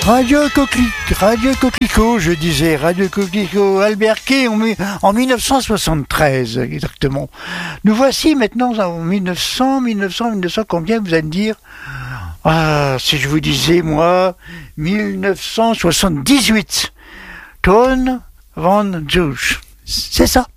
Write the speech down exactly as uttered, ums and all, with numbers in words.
Radio Coquelicot, Radio Coquelicot, je disais, Radio Coquelicot, Alberquet en, en mille neuf cent soixante-treize, exactement. Nous voici maintenant en mille neuf cents, mille neuf cents, mille neuf cents, combien vous allez me dire? Ah, si je vous disais, moi, mille neuf cent soixante-dix-huit, Ton van Zeus. C'est ça.